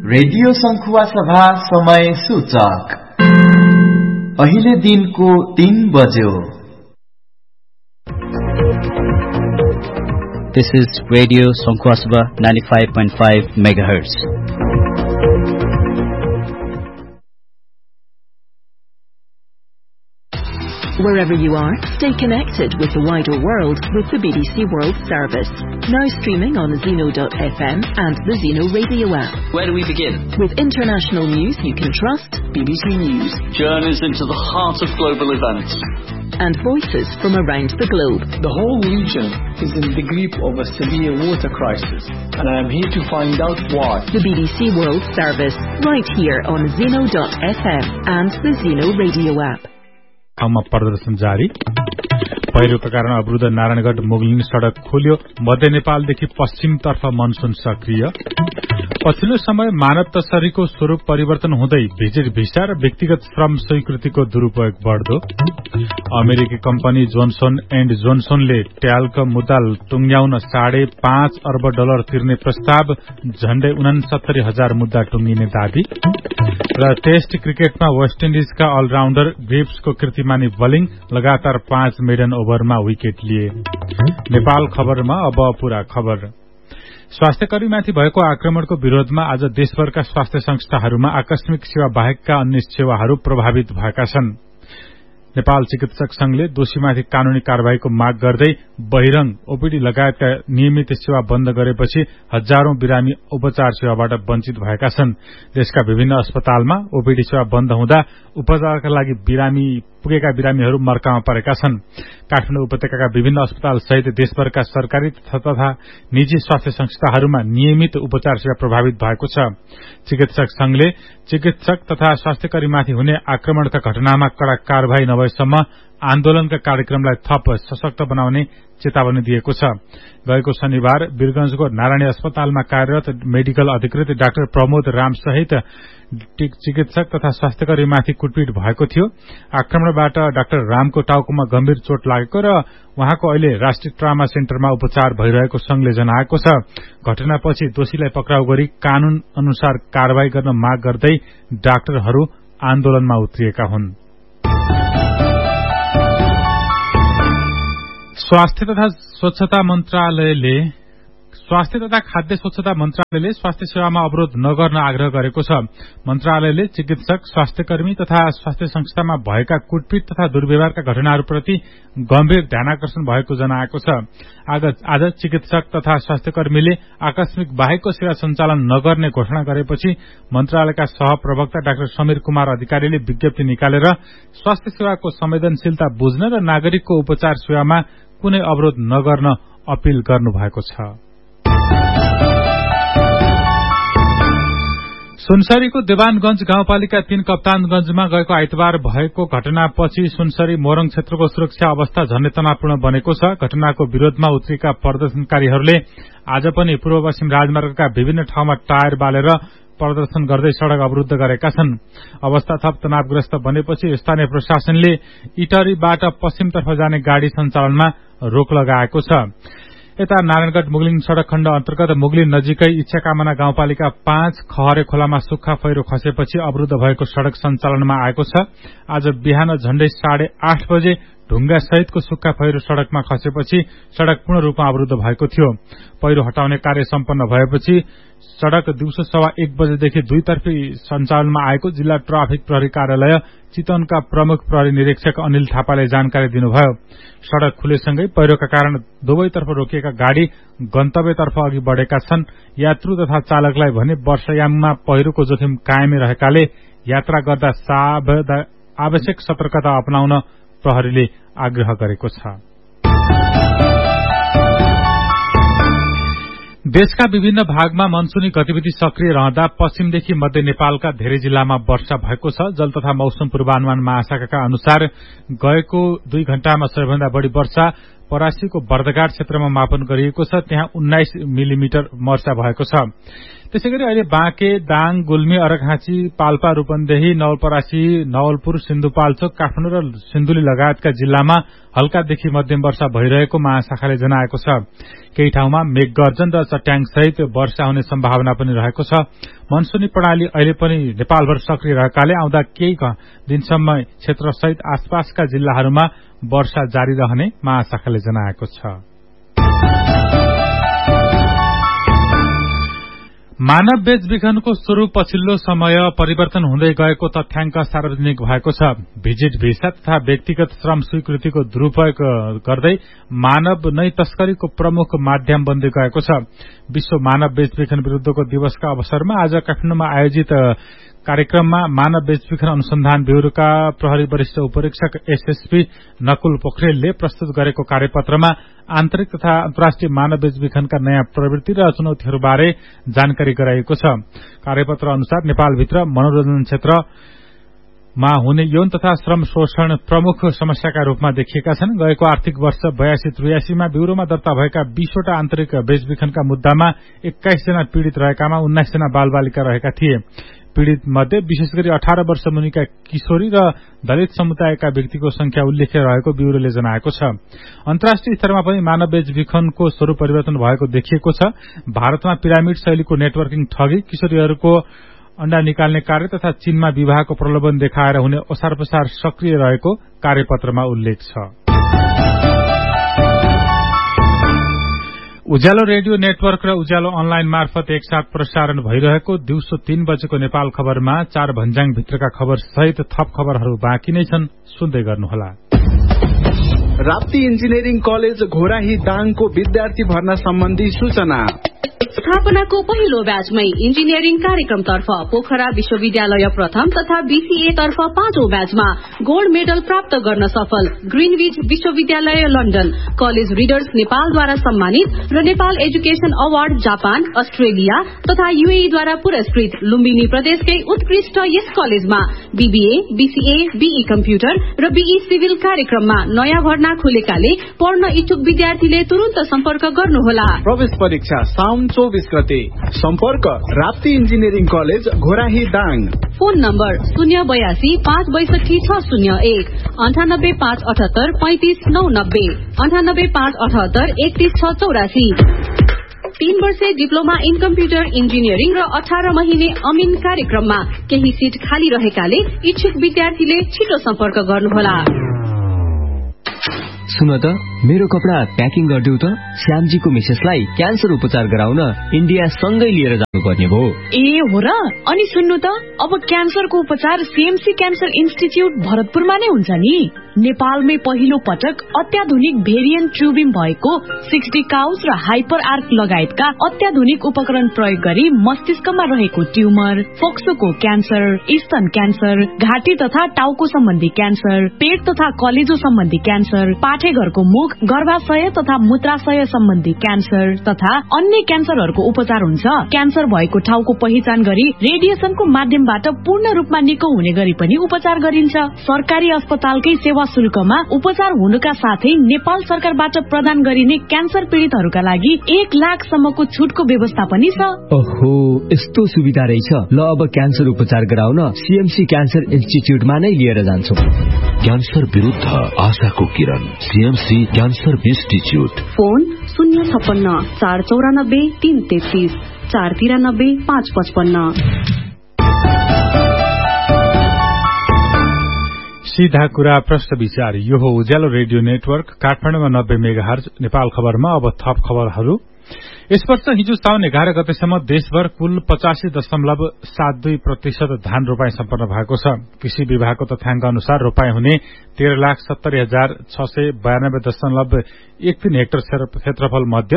Radio संखुवा सभा समय सूचक अहिले दिनको 3 बज्यो। This is Radio Sankhua Sabha 95.5 megahertz. Wherever you are, stay connected with the wider world with the BBC World Service. Now streaming on Zeno.fm and the Zeno radio app. Where do we begin? With international news you can trust, BBC News. Journeys into the heart of global events. And voices from around the globe. The whole region is in the grip of a severe water crisis, and I am here to find out why. The BBC World Service, right here on Zeno.fm and the Zeno radio app. ठाउँमा प्रदर्शन जारी। पहिरोका कारण अवरुद्ध नारायणगढ मुगलिन सड़क खोलियो। मध्य नेपालदेखि पश्चिमतर्फ monsoon सक्रिय। पछिल्लो समय मानव तस्करीको स्वरूप परिवर्तन हुँदै भिजिट भिसा र व्यक्तिगत श्रम स्वीकृतिको दुरूपयोग बढ्दो। अमेरिकी कम्पनी जोनसन एण्ड जोनसनले ट्याल्क मुद्दा टुंग्याउन $5.5 अर्ब तिर्ने प्रस्ताव, झण्डै 69,000 मुद्दा टुंगिने दाबी। र टेस्ट क्रिकेटमा वेस्ट इन्डिजका अलराउण्डर ग्रिप्सको कीर्तिमानी बलिङ, लगातार 5 मेडन ओभरमा विकेट लिए। नेपाल खबरमा अब पूरा खबर। स्वास्थ्यकर्मीमाथि भएको आक्रमणको विरोधमा आज देशभरका स्वास्थ्य संस्थाहरूमा आकस्मिक सेवा बाहेकका अन्य सेवाहरू प्रभावित भएका छन्। नेपाल चिकित्सक संघले दोषीमाथि कानूनी कार्यवाहीको माग गर्दै बहिरंग ओपीडी लगायतका नियमित सेवा बन्द गरेपछि हजारौं बिरामी उपचार सेवाबाट वञ्चित भएका छन्। देशका विभिन्न अस्पतालमा ओपीडी सेवा बन्द हुँदा उपचारका लागि पुगेका बिरामीहरू मर्कामा परेका छन्। काठमाडौँ उपत्यकाका विभिन्न अस्पताल सहित देशभरका सरकारी तथा निजी स्वास्थ्य संस्थाहरूमा नियमित उपचार सेवा प्रभावित भएको छ। चिकित्सक संघले चिकित्सक तथा स्वास्थ्यकर्मीमाथि हुने आक्रमणका घटनामा कड़ा कार्यवाही नभएसम्म आन्दोलनका कार्यक्रमलाई थप सशक्त बनाउने चेतावनी दिएको छ। गएको शनिबार वीरगंजको नारायणी अस्पतालमा कार्यरत मेडिकल अधिकृत डाक्टर प्रमोद राम सहित चिकित्सक तथा स्वास्थ्यकर्मीमाथि कुटपिट भएको थियो। आक्रमणबाट डाक्टर रामको टाउकोमा गम्भीर चोट लागेको र उहाँको अहिले राष्ट्रिय ट्रामा सेन्टरमा उपचार भइरहेको संघले जनाएको छ। घटनापछि दोषीलाई पक्राउ गरी कानून अनुसार कार्यवाही गर्न माग गर्दै डाक्टरहरू आन्दोलनमा उत्रिएका हुन्। स्वास्थ्य तथा खाद्य स्वच्छता मन्त्रालयले स्वास्थ्य सेवामा अवरोध नगर्न आग्रह गरेको छ। मन्त्रालयले चिकित्सक, स्वास्थ्यकर्मी तथा स्वास्थ्य संस्थामा भएका कुटपिट तथा दुर्व्यवहारका घटनाहरूप्रति गम्भीर ध्यानाकर्षण भएको जनाएको छ। आज चिकित्सक तथा स्वास्थ्यकर्मीले आकस्मिक बाहेकको सेवा सञ्चालन नगर्ने घोषणा गरेपछि मन्त्रालयका सहप्रवक्ता डाक्टर समीर कुमार अधिकारीले विज्ञप्ति निकालेर स्वास्थ्य सेवाको संवेदनशीलता बुझ्न र नागरिकको उपचार सेवामा कुनै अवरोध नगर्न अपील गर्नुभएको छ। सुनसरीको देवानगंज गाउँपालिका 3 कप्तानगंजमा गएको आइतबार भएको घटनापछि सुनसरी मोरङ क्षेत्रको सुरक्षा अवस्था झन्डै तनावपूर्ण बनेको छ। घटनाको विरोधमा उत्रिएका प्रदर्शनकारीहरूले आज पनि पूर्व पश्चिम राजमार्गका विभिन्न ठाउँमा टायर बालेर प्रदर्शन गर्दै सड़क अवरुद्ध गरेका छन्। अवस्था थप तनावग्रस्त बनेपछि स्थानीय प्रशासनले इटरीबाट पश्चिमतर्फ जाने गाड़ी सञ्चालनमा रोक लगाएको छ। यता नारायणगढ मुगलिन सड़क खण्ड अन्तर्गत मुगलिन नजिकै इच्छाकामना गाउँपालिका 5 खहरे खोलामा सुक्खा पहिरो खसेपछि अवरुद्ध भएको सड़क सञ्चालनमा आएको छ। आज बिहान झण्डै 8:30 बजे ढुंगा सहितको सुक्खा पहिरो सड़कमा खसेपछि सड़क पूर्ण रूपमा अवरुद्ध भएको थियो। पहिरो हटाउने कार्य सम्पन्न भएपछि सड़क दिउँसो 1:15 बजेदेखि दुईतर्फी सञ्चालनमा आएको जिल्ला ट्राफिक प्रहरी कार्यालय चितवनका प्रमुख प्रहरी निरीक्षक अनिल थापाले जानकारी दिनुभयो। सड़क खुलेसँगै पहिरोका कारण दुवैतर्फ रोकिएका गाड़ी गन्तव्यतर्फ अघि बढ़ेका छन्। यात्रु तथा चालकलाई भने वर्षायाममा पहिरोको जोखिम कायमै रहेकाले यात्रा गर्दा आवश्यक सतर्कता अपनाउन प्रहरीले आग्रह गरेको छ। देशका विभिन्न भागमा मनसुनी गतिविधि सक्रिय रहँदा पश्चिमदेखि मध्य नेपालका धेरै जिल्लामा वर्षा भएको छ। जल तथा मौसम पूर्वानुमान महाशाखाका अनुसार गएको 2 घण्टामा सबैभन्दा बढ़ी वर्षा परासीको बर्दघाट क्षेत्रमा मापन गरिएको छ। त्यहाँ 19 मिलिमिटर वर्षा भएको छ। त्यसैगरी अहिले बाँके, दाङ, गुल्मी, अरघाँची, पाल्पा, रूपन्देही, नवलपरासी, नवलपुर, सिन्धुपाल्चोक, काठमाडौँ र सिन्धुली लगायतका जिल्लामा हल्कादेखि मध्यम वर्षा भइरहेको महाशाखाले जनाएको छ। केही ठाउँमा मेघगर्जन र चट्याङसहित वर्षा हुने सम्भावना पनि रहेको छ। मनसुनी प्रणाली अहिले पनि नेपालभर सक्रिय रहेकाले आउँदा केही दिनसम्म क्षेत्रसहित आसपासका जिल्लाहरूमा वर्षा जारी रहने महाशाखाले जनाएको छ। मानव बेचबिखनको स्वरूप पछिल्लो समय परिवर्तन हुँदै गएको तथ्याङ्क सार्वजनिक भएको छ। भिजिट भिसा तथा व्यक्तिगत श्रम स्वीकृतिको दुरूपयोग गर्दै मानव नै तस्करीको प्रमुख माध्यम बन्दै गएको छ। विश्व मानव बेचबिखन विरूद्धको दिवसका अवसरमा आज काठमाडौँमा आयोजित कार्यक्रममा मानव बेचबिखन अनुसन्धान ब्यूरोका प्रहरी वरिष्ठ उपरीक्षक एसएसपी नकुल पोखरेलले प्रस्तुत गरेको कार्यपत्रमा आन्तरिक तथा अन्तर्राष्ट्रिय मानव बेचबिखनका नयाँ प्रवृत्ति र चुनौतीहरूबारे जानकारी गराइएको छ। कार्यपत्र अनुसार नेपालभित्र मनोरञ्जन क्षेत्रमा हुने यौन तथा श्रम शोषण प्रमुख समस्याका रूपमा देखिएका छन्। गएको आर्थिक वर्ष 82-83 मा ब्यूरोमा दर्ता भएका 20वटा आन्तरिक बेचबिखनका मुद्दामा 21 जना पीड़ित रहेकामा 19 जना बालबालिका रहेका थिए। पीड़ित मध्ये विशेष गरी 18 वर्ष मुनिका किशोरी र दलित समुदायका व्यक्तिको संख्या उल्लेख्य रहेको ब्यूरोले जनाएको छ। अन्तर्राष्ट्रिय स्तरमा पनि मानव बेचबिखनको स्वरूप परिवर्तन भएको देखिएको छ। भारतमा पिरामिड शैलीको नेटवर्किङ ठगी, किशोरीहरूको अण्डा निकाल्ने कार्य तथा चीनमा विवाहको प्रलोभन देखाएर हुने ओसार पसार सक्रिय रहेको कार्यपत्रमा उल्लेख छ। उज्यालो रेडियो नेटवर्क र उज्यालो अनलाइन मार्फत एकसाथ प्रसारण भइरहेको दिउँसो 3 बजेको नेपाल खबरमा 4 भन्ज्याङ भित्रका खबर सहित थप खबरहरू बाँकी नै छन्, सुन्दै गर्नुहोला। राप्ती इन्जिनियरिङ कलेज घोराही दाङको विद्यार्थी भर्ना सम्बन्धी सूचना। स्थापनाको पहिलो ब्याचमै इन्जिनियरिङ कार्यक्रमतर्फ पोखरा विश्वविद्यालय प्रथम तथा बीसीए तर्फ 5औं ब्याचमा गोल्ड मेडल प्राप्त गर्न सफल ग्रीनविच विश्वविद्यालय लन्डन, कलेज रिडर्स नेपालद्वारा सम्मानित र Nepal education award Japan, Australia तथा यूएईद्वारा पुरस्कृत लुम्बिनी प्रदेशकै उत्कृष्ट यस कलेजमा बीबीए, बीसीए, बीई कम्प्युटर र बीई सिभिल कार्यक्रममा नयाँ भर्ना खुलेकाले पढ्न इच्छुक विद्यार्थीले तुरन्त सम्पर्क गर्नुहोला। प्रवेश परीक्षा साउन 24 गते। सम्पर्क Rapti engineering college Ghorahi Dang. Phone number 082 562 601 98 578 35 990 98 578 31 684। 3 वर्षे डिप्लोमा इन कम्प्युटर इन्जिनियरिङ र 18 महिने अमिन कार्यक्रममा केही सीट खाली रहेकाले इच्छुक विद्यार्थीले छिटो सम्पर्क गर्नुहोला। सुन त, मेरो कपडा प्याकिङ गरिदेऊ त। श्यामजीको मिसेसलाई क्यान्सर उपचार गराउन इन्डिया सँगै लिएर जानुपर्ने भयो। ए हो र? अनि सुन्नु त, अब क्यान्सरको उपचार सीएमसी क्यान्सर इन्स्टिच्युट भरतपुरमा नै हुन्छ नि। नेपालमै पहिलो पटक अत्याधुनिक भेरिएन्ट ट्युबिङ भएको 60 काउस र हाइपर आर्क लगायतका अत्याधुनिक उपकरण प्रयोग गरी मस्तिष्कमा रहेको ट्युमर, फोक्सोको क्यान्सर, स्तन क्यान्सर, घाँटी तथा टाउको सम्बन्धी क्यान्सर, पेट तथा कलेजो सम्बन्धी क्यान्सर, पाठेघरको मुख, गर्भाशय तथा मूत्राशय सम्बन्धी क्यान्सर तथा अन्य क्यान्सरहरूको उपचार हुन्छ। क्यान्सर भएको ठाउँको पहिचान गरी रेडिएसनको माध्यमबाट पूर्ण रूपमा निको हुने गरी पनि उपचार गरिन्छ। सरकारी अस्पतालकै सेवा शुल्कमा उपचार हुनुका साथै नेपाल सरकारबाट प्रदान गरिने क्यान्सर पीड़ितहरूका लागि 1 लाखसम्मको छुटको व्यवस्था पनि छ। ओहो, यस्तो सुविधा रहेछ। ल, अब क्यान्सर उपचार गराउन सीएमसी क्यान्सर इन्स्टिच्युटमा नै लिएर जान्छौं। क्यान्सर विरुद्ध आशाको किरण, सीएमसी क्यान्सर इन्स्टिच्युट। फोन 056 494 333 493 555। सीधा कुरा प्रश्न विचार। यो हो उज्यालो रेडियो नेटवर्क काठमाडौँमा 90 मेगाहर्ज। नेपाल खबरमा अब थप खबरहरू। यस वर्ष हिजो साउन 11 गतेसम्म देशभर कुल 85.72% धान रोपाई सम्पन्न भएको छ। कृषि विभागको तथ्याङ्क अनुसार रोपाई हुने 13,70,096 हेक्टर क्षेत्रफल मध्ये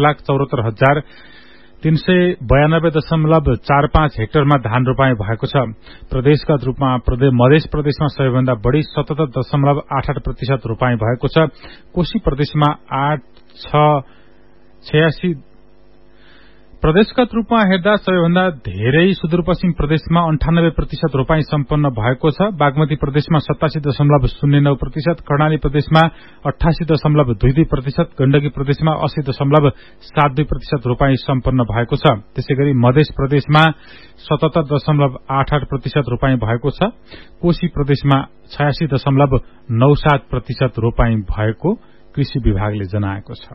11,74,392.45 हेक्टरमा धान रोपाई भएको छ। प्रदेशगत रूपमा मध्य प्रदेशमा सबैभन्दा बढ़ी 77.88% रोपाई भएको छ। कोशी प्रदेशमा 86 प्रदेशगत रूपमा हेर्दा सबैभन्दा धेरै सुदूरपश्चिम प्रदेशमा 98% रोपाई सम्पन्न भएको छ। बागमती प्रदेशमा 87.09%, कर्णाली प्रदेशमा 88.22%, गण्डकी प्रदेशमा 80.72% रोपाई सम्पन्न भएको छ। त्यसैगरी मध्य प्रदेशमा 77.88% रोपाई भएको छ। कोशी प्रदेशमा 86.97% रोपाई भएको कृषि विभागले जनाएको छ।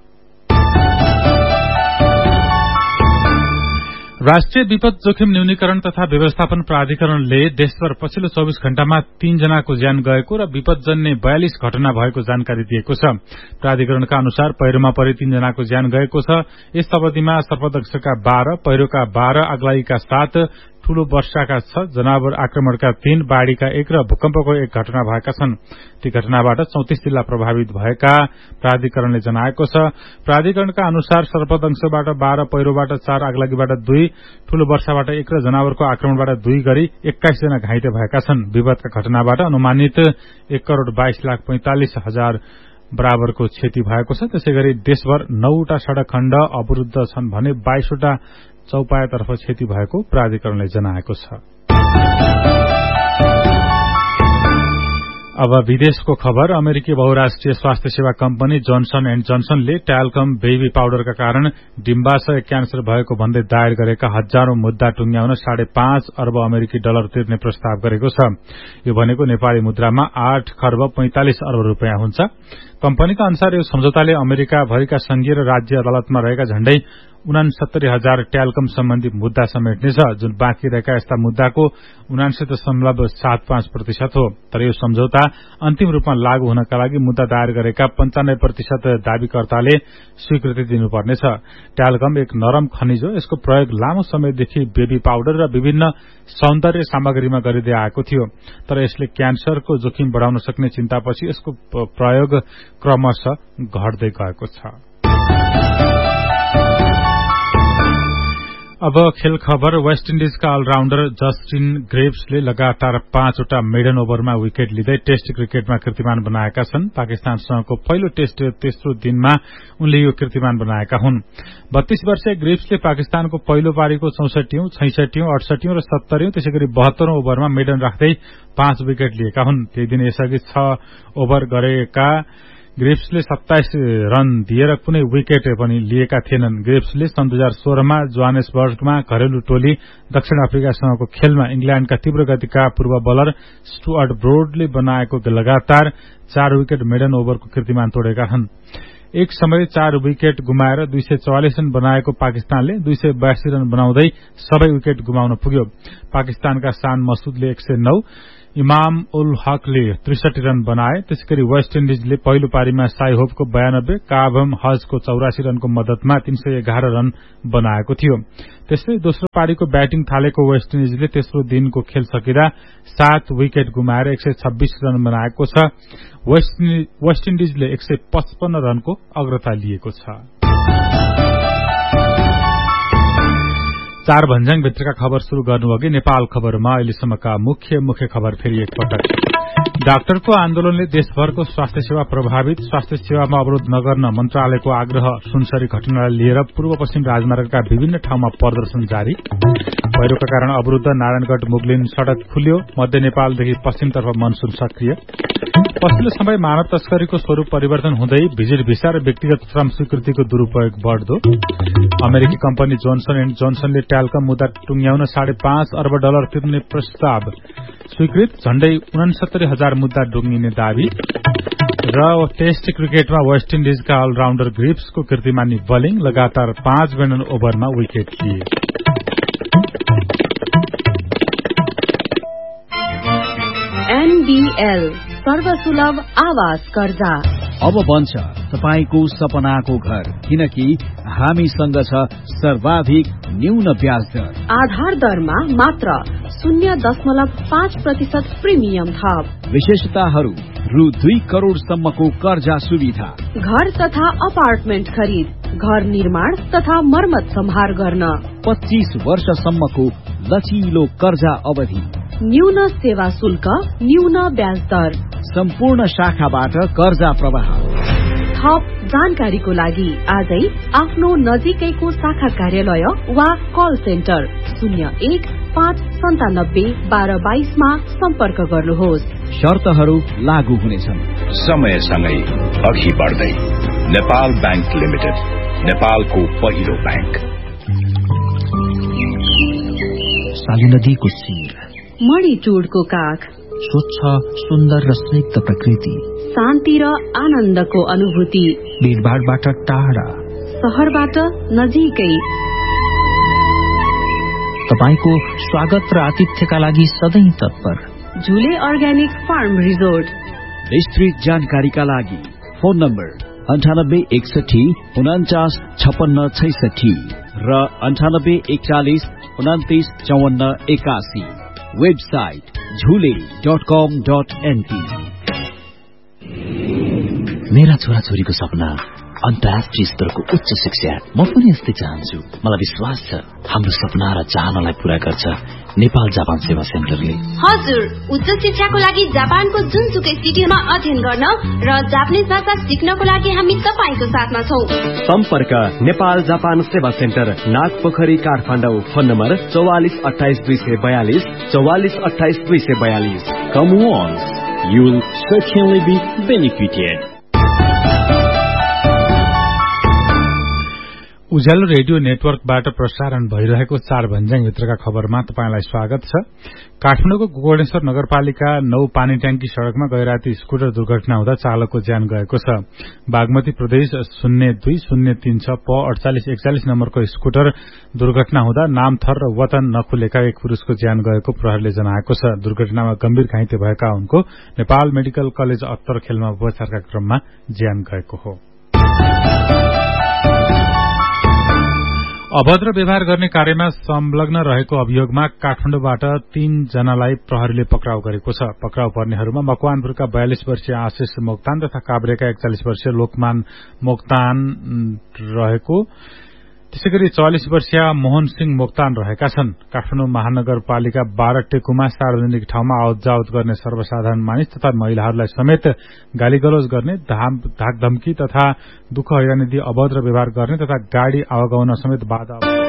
राष्ट्रिय विपद जोखिम न्यूनीकरण तथा व्यवस्थापन प्राधिकरणले देशभर पछिल्लो 24 घण्टामा 3 जनाको ज्यान गएको र विपदजन्य 42 घटना भएको जानकारी दिएको छ। प्राधिकरणका अनुसार पहिरोमा परि 3 जनाको ज्यान गएको छ। यस अवधिमा सर्पदंशका 12, पहिरोका 12, आगलागीका 7, ठूलो वर्षाका 6, जनावर आक्रमणका 3, बाढ़ीका 1 र भूकम्पको 1 घटना भएका छन्। ती घटनाबाट 34 जिल्ला प्रभावित भएका प्राधिकरणले जनाएको छ। प्राधिकरणका अनुसार सर्पदंशबाट 12, पहिरोबाट 4, आगलागीबाट 2, ठूलो वर्षाबाट 1 र जनावरको आक्रमणबाट 2 गरी 21 जना घाइते भएका छन्। विपदका घटनाबाट अनुमानित 1,22,45,000 बराबरको क्षति भएको छ। त्यसैगरी देशभर 9वटा सड़क खण्ड अवरुद्ध छन् भने 22वटा चौपायातर्फ क्षति भएको प्राधिकरणले जनाएको छ। अब विदेशको खबर। अमेरिकी बहुराष्ट्रिय स्वास्थ्य सेवा कम्पनी जोन्सन एण्ड जोन्सनले ट्याल्कम बेबी पाउडरका कारण डिम्बाशय क्यान्सर भएको भन्दै दायर गरेका हजारौं मुद्दा टुंग्याउन $5.5 अर्ब अमेरिकी डलर तिर्ने प्रस्ताव गरेको छ। यो भनेको नेपाली मुद्रामा 8 खर्ब 45 अर्ब रुपियाँ हुन्छ। कम्पनीका अनुसार यो सम्झौताले अमेरिका भरिका संघीय र राज्य अदालतमा रहेका झण्डै 69,000 ट्याल्कम सम्बन्धी मुद्दा समेट्नेछ, जुन बाँकी रहेका यस्ता मुद्दाको 79.75% हो। तर यो सम्झौता अन्तिम रूपमा लागू हुनका लागि मुद्दा दायर गरेका 95% दावीकर्ताले स्वीकृति दिनुपर्नेछ। ट्याल्कम एक नरम खनिज हो। यसको प्रयोग लामो समयदेखि बेबी पाउडर र विभिन्न सौन्दर्य सामग्रीमा गरिँदै आएको थियो। तर यसले क्यान्सरको जोखिम बढ़ाउन सक्ने चिन्तापछि यसको प्रयोग क्रमशः घट्दै गएको छ। अब खेल खबर। वेस्ट इन्डिजका अलराउण्डर जस्टिन ग्रेव्सले लगातार 5वटा मेडन ओभरमा विकेट लिँदै टेस्ट क्रिकेटमा कीर्तिमान बनाएका छन्। पाकिस्तानसँगको पहिलो टेस्ट तेस्रो दिनमा उनले यो कीर्तिमान बनाएका हुन्। 32 वर्षीय ग्रेव्सले पाकिस्तानको पहिलो पारीको 64औं, 66औं, 68औं र 70औं, त्यसैगरी 72औं ओभरमा मेडन राख्दै 5 विकेट लिएका हुन्। त्यही दिन यसअघि 6 ओभर गरेका ग्रेव्सले 27 रन दिएर कुनै विकेट पनि लिएका थिएनन्। ग्रेव्सले सन् 2016 मा जोहानेसबर्गमा घरेलु टोली दक्षिण अफ्रिकासँगको खेलमा इंग्ल्याण्डका तीव्र गतिका पूर्व बलर स्टुअर्ट ब्रोडले बनाएको लगातार 4 विकेट मेडन ओभरको कीर्तिमान तोडेका छन्। एक समय 4 विकेट गुमाएर 244 रन बनाएको पाकिस्तानले 282 रन बनाउँदै सबै विकेट गुमाउन पुग्यो। पाकिस्तानका शान मसूदले 109, इमाम उल हकले 63 रन बनाए। त्यसैगरी वेस्ट इन्डिजले पहिलो पारीमा साई होपको 92, काभम हजको 84 रनको मद्दतमा 311 रन बनाएको थियो। त्यसै दोस्रो पारीको ब्याटिङ थालेको वेस्ट इन्डिजले तेस्रो दिनको खेल सकिँदा 7 विकेट गुमाएर 126 रन बनाएको छ। वेस्ट इन्डिजले 155 रनको अग्रता लिएको छ। 4 भन्ज्याङ भित्रका खबर शुरू गर्नु अघि नेपाल खबरमा अहिलेसम्मका मुख्य खबर फेरि एकपटक। डाक्टरको आन्दोलनले देशभरको स्वास्थ्य सेवा प्रभावित, स्वास्थ्य सेवामा अवरोध नगर्न मन्त्रालयको आग्रह। सुनसरी घटनालाई लिएर पूर्व पश्चिम राजमार्गका विभिन्न ठाउँमा प्रदर्शन जारी। पहिरोका कारण अवरुद्ध नारायणगढ़ मुगलिन सड़क खुल्यो। मध्य नेपालदेखि पश्चिमतर्फ मनसून सक्रिय। पछिल्लो समय मानव तस्करीको स्वरूप परिवर्तन हुँदै भिजिट भिसा र व्यक्तिगत श्रम स्वीकृतिको दुरूपयोग बढ्दो। अमेरिकी कम्पनी जोन्सन एण्ड जोन्सनले ट्याल्कम मुद्दा टुंग्याउन $5.5 अर्ब डलर तिर्ने प्रस्ताव स्वीकृत। झण्डै 69,000 मुद्दा डुङ्गिने दावी। र टेस्ट क्रिकेटमा वेस्ट इन्डिजका अलराउण्डर ग्रेव्सको कीर्तिमानी बलिङ, लगातार 5 मेडन ओभरमा विकेट लिए। NBL सर्वसुलभ आवास कर्जा अब बन्छ तपाईको सपनाको घर, किनकि हामीसँग छ सर्वाधिक न्यून ब्याज दर। आधार दरमा मात्र 0.5% प्रिमियम थप। विशेषताहरू: रु 2 करोड़ सम्मको कर्जा सुविधा, घर तथा अपार्टमेन्ट खरिद, घर निर्माण तथा मर्मत सम्हार गर्न, 25 वर्षसम्मको लचिलो कर्जा अवधि, न्यून सेवा शुल्क, न्यून ब्याज दर, सम्पूर्ण शाखाबाट कर्जा प्रवाह, थप जानकारीको लागि आजै आफ्नो नजिकैको शाखा कार्यालय वा कल सेन्टर 01-597-1222 मा सम्पर्क गर्नुहोस्। शर्तहरू लागू हुनेछन्। समयसँगै अघि बढ्दै नेपाल बैंक लिमिटेड, नेपालको पहिलो बैंक। साली नदीको शिर, मणिचुडको काख, स्वच्छ सुन्दर र स्निग्ध प्रकृति, शान्ति र आनन्दको अनुभूति, भीडभाडबाट टाढा, शहरबाट नजिकै। तपाईको स्वागत र आतिथ्यका लागि सधैँ तत्पर। झुले अर्ग्यानिक फार्म रिजोर्ट। विस्तृत जानकारीका लागि फोन नम्बर 9861495666 र 984149295481। वेबसाइट झुले.com.np। मेरा छोराछोरीको सपना अन्तर्राष्ट्रिय स्तरको उच्च शिक्षा। म पनि यस्तै चाहन्छु। मलाई विश्वास छ हाम्रो सपना र चाहनालाई पूरा गर्छ नेपाल जापान सेवा सेन्टरले। हजुर, उच्च शिक्षाको लागि जापानको जुनसुकै सिटीमा अध्ययन गर्न र जापानिज भाषा सिक्नको लागि हामी तपाईको साथमा छौं। सम्पर्क नेपाल जापान सेवा centre, Nagpokhari, Kathmandu. Phone number 4428-242 4428-242। Come once, you will certainly be benefited. Ujyaalo radio नेटवर्कबाट प्रसारण भइरहेको 4 भन्ज्याङभित्रका खबरमा तपाईंलाई स्वागत छ। काठमाडौँको गोकर्णेश्वर नगरपालिका 9 पानी ट्याङ्की सड़कमा गैराती स्कुटर दुर्घटना हुँदा चालकको ज्यान गएको छ। बागमती प्रदेश 02036 प 4841 नम्बरको स्कुटर दुर्घटना हुँदा नामथर र वतन नखुलेका एक पुरुषको ज्यान गएको प्रहरीले जनाएको छ। दुर्घटनामा गम्भीर घाइते भएका उनको नेपाल मेडिकल कलेज अत्तरखेलमा उपचारका क्रममा ज्यान गएको हो। अभद्र व्यवहार गर्ने कार्यमा संलग्न रहेको अभियोगमा काठमाडौँबाट 3 जनालाई प्रहरीले पक्राउ गरेको छ। पक्राउ पर्नेहरूमा मकवानपुरका 42 वर्षीय आशिष मोक्तान तथा काभ्रेका 41 वर्षीय लोकमान मोक्तान रहेको, त्यसैगरी 44 वर्षीय मोहन सिंह मोक्तान रहेका छन्। काठमाडौँ महानगरपालिका 12 टेकुमा सार्वजनिक ठाउँमा आवतजावत गर्ने सर्वसाधारण मानिस तथा महिलाहरूलाई समेत गालीगलौज गर्ने, धाकधम्की तथा दुःख हैरानी दिई अभद्र व्यवहार गर्ने तथा गाड़ी आवागमन समेत बाधा